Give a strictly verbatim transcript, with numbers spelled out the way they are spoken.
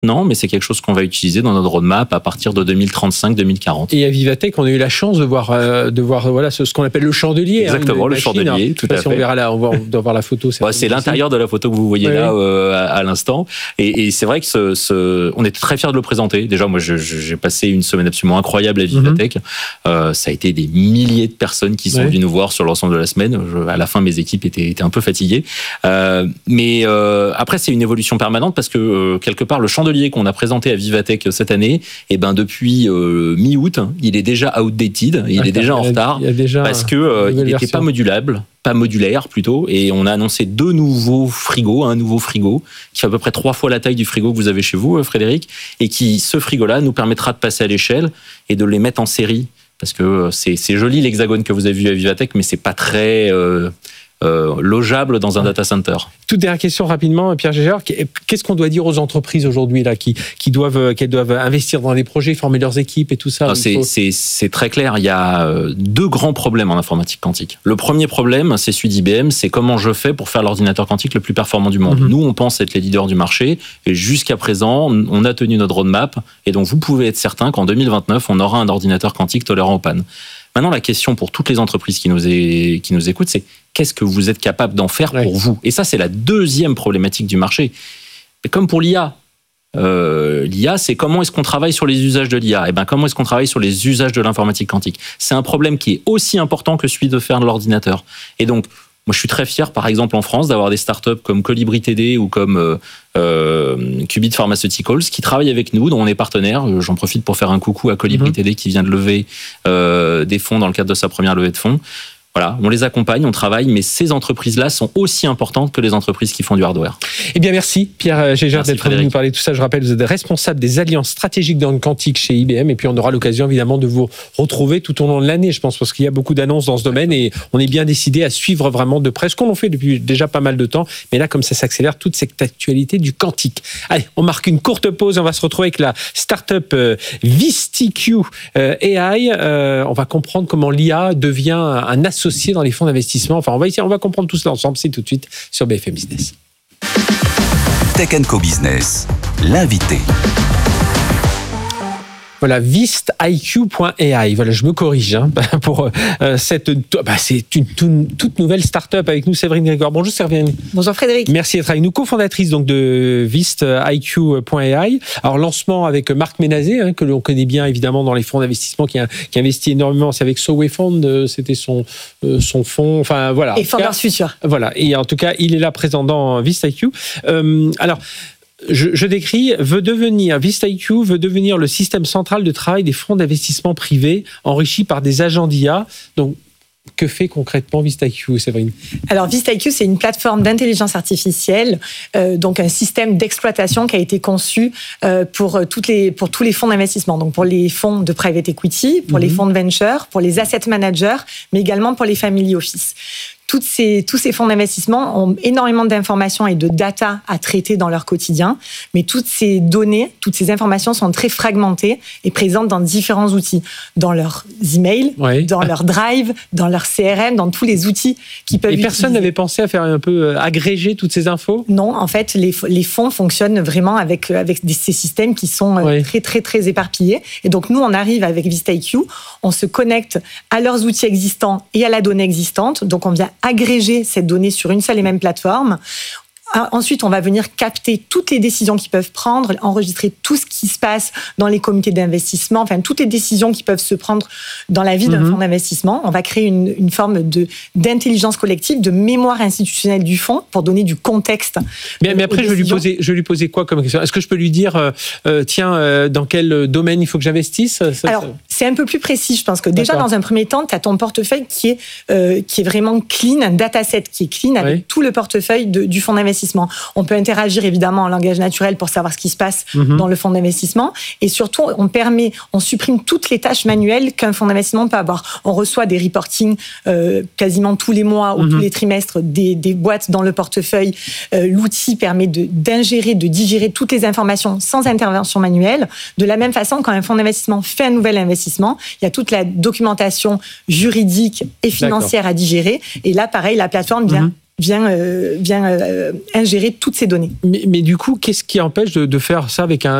Non, mais c'est quelque chose qu'on va utiliser dans notre roadmap à partir de deux mille trente-cinq deux mille quarante. Et à Vivatech, on a eu la chance de voir, euh, de voir voilà, ce, ce qu'on appelle le chandelier. Exactement, hein, le machine, chandelier, hein. tout à si fait. On verra là, on, va, on doit voir la photo. Ouais, c'est l'intérieur de la photo que vous voyez oui. là euh, à, à l'instant. Et, et c'est vrai que ce, ce, on était très fiers de le présenter. Déjà, moi, je, je, j'ai passé une semaine absolument incroyable à Vivatech. Mm-hmm. Euh, ça a été des milliers de personnes qui sont oui. venues nous voir sur l'ensemble de la semaine. Je, à la fin, mes équipes étaient, étaient un peu fatiguées. Euh, mais euh, après, c'est une évolution permanente parce que euh, quelque part, le chandelier qu'on a présenté à Vivatech cette année, et ben depuis euh, mi-août, il est déjà outdated, il ah, est déjà en retard déjà parce que euh, il n'était pas modulable, pas modulaire plutôt, et on a annoncé deux nouveaux frigos, un nouveau frigo qui fait à peu près trois fois la taille du frigo que vous avez chez vous, Frédéric, et qui ce frigo-là nous permettra de passer à l'échelle et de les mettre en série, parce que c'est, c'est joli l'hexagone que vous avez vu à Vivatech, mais c'est pas très euh, Euh, logeable dans un data center. Toute dernière question rapidement, Pierre Gégard. Qu'est-ce qu'on doit dire aux entreprises aujourd'hui là, qui, qui doivent, qu'elles doivent investir dans des projets, former leurs équipes et tout ça? Non, c'est, faut... c'est, c'est très clair. Il y a deux grands problèmes en informatique quantique. Le premier problème, c'est celui d'I B M, c'est comment je fais pour faire l'ordinateur quantique le plus performant du monde. Mm-hmm. Nous, on pense être les leaders du marché et jusqu'à présent, on a tenu notre roadmap et donc vous pouvez être certain qu'en deux mille vingt-neuf, on aura un ordinateur quantique tolérant aux pannes. Maintenant, la question pour toutes les entreprises qui nous, est, qui nous écoutent, c'est qu'est-ce que vous êtes capable d'en faire ouais. pour vous? Et ça, c'est la deuxième problématique du marché. Et comme pour l'I A, euh, l'I A, c'est comment est-ce qu'on travaille sur les usages de l'I A? Et ben, comment est-ce qu'on travaille sur les usages de l'informatique quantique? C'est un problème qui est aussi important que celui de faire de l'ordinateur. Et donc, moi, je suis très fier, par exemple, en France, d'avoir des startups comme Colibri T D ou comme euh, euh, Qubit Pharmaceuticals qui travaillent avec nous, dont on est partenaire. J'en profite pour faire un coucou à Colibri mmh. T D qui vient de lever euh, des fonds dans le cadre de sa première levée de fonds. Voilà, on les accompagne, on travaille, mais ces entreprises-là sont aussi importantes que les entreprises qui font du hardware. Eh bien, merci Pierre Gégard d'être venu nous parler de tout ça. Je rappelle, vous êtes responsable des alliances stratégiques dans le quantique chez I B M, et puis on aura l'occasion évidemment de vous retrouver tout au long de l'année, je pense, parce qu'il y a beaucoup d'annonces dans ce domaine et on est bien décidé à suivre vraiment de près ce qu'on en fait depuis déjà pas mal de temps. Mais là, comme ça s'accélère, toute cette actualité du quantique. Allez, on marque une courte pause et on va se retrouver avec la start-up euh, VistiQ euh, A I. Euh, on va comprendre comment l'I A devient un associé dans les fonds d'investissement. Enfin, on va essayer, on va comprendre tout cela ensemble. C'est tout de suite sur B F M Business. Tech and Co Business, l'invité. Voilà, vistiq point A I. Voilà, je me corrige hein, pour euh, cette. Bah, c'est une, une toute nouvelle start-up avec nous, Séverine Grégoire. Bonjour Séverine. Bonjour Frédéric. Merci d'être avec nous, cofondatrice donc de vistiq point A I. Alors lancement avec Marc Ménazé, hein, que l'on connaît bien évidemment dans les fonds d'investissement, qui, a, qui investit énormément. C'est avec Soway Fund, c'était son euh, son fonds. Enfin voilà. Et Fonders Future. Voilà. Et en tout cas, il est là présent dans VistiQ. Euh, alors. Je, je décris, veut devenir, VistiQ veut devenir le système central de travail des fonds d'investissement privés enrichi par des agents d'I A. Donc, que fait concrètement VistiQ, Séverine? Alors, VistiQ, c'est une plateforme d'intelligence artificielle, euh, donc un système d'exploitation qui a été conçu euh, pour, toutes les, pour tous les fonds d'investissement, donc pour les fonds de private equity, pour mm-hmm. les fonds de venture, pour les asset managers, mais également pour les family office. Toutes ces, tous ces fonds d'investissement ont énormément d'informations et de data à traiter dans leur quotidien, mais toutes ces données, toutes ces informations sont très fragmentées et présentes dans différents outils, dans leurs emails, oui. dans leur drive, dans leur C R M, dans tous les outils qui peuvent. Et personne utiliser. N'avait pensé à faire un peu agréger toutes ces infos? Non, en fait, les, les fonds fonctionnent vraiment avec, avec des, ces systèmes qui sont oui. très, très, très éparpillés. Et donc, nous, on arrive avec VistiQ, on se connecte à leurs outils existants et à la donnée existante. Donc, on vient agréger cette donnée sur une seule et même plateforme. Ensuite, on va venir capter toutes les décisions qu'ils peuvent prendre, enregistrer tout ce qui se passe dans les comités d'investissement, enfin toutes les décisions qui peuvent se prendre dans la vie d'un mmh. fonds d'investissement. On va créer une, une forme de, d'intelligence collective, de mémoire institutionnelle du fonds pour donner du contexte. Mais, mais après, je vais, lui poser, je vais lui poser quoi comme question? Est-ce que je peux lui dire, euh, euh, tiens, euh, dans quel domaine il faut que j'investisse? ça, Alors, ça... c'est un peu plus précis. Je pense que déjà, D'accord. dans un premier temps, tu as ton portefeuille qui est, euh, qui est vraiment clean, un dataset qui est clean avec oui. tout le portefeuille de, du fonds d'investissement. On peut interagir évidemment en langage naturel pour savoir ce qui se passe mmh. dans le fonds d'investissement. Et surtout, on permet, on supprime toutes les tâches manuelles qu'un fonds d'investissement peut avoir. On reçoit des reportings euh, quasiment tous les mois ou mmh. tous les trimestres des, des boîtes dans le portefeuille. Euh, l'outil permet de, d'ingérer, de digérer toutes les informations sans intervention manuelle. De la même façon, quand un fonds d'investissement fait un nouvel investissement, il y a toute la documentation juridique et financière D'accord. à digérer. Et là, pareil, la plateforme vient mmh. vient, euh, vient euh, ingérer toutes ces données. Mais, mais du coup, qu'est-ce qui empêche de, de faire ça avec un